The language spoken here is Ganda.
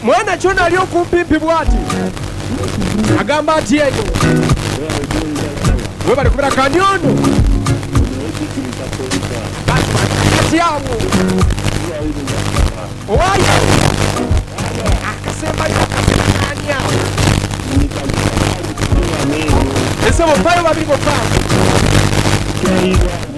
mwana kyo nali okumpimpi bwati agamba ati eno we bali kubira kanyondo kati awo owayo akasemba yakasekanya ese bofayo babiri bofayo